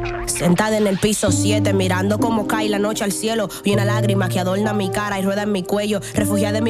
Sentada en el piso 7, mirando cómo cae la noche al cielo. Y una lágrima que adorna mi cara y rueda en mi cuello. Refugiada en mi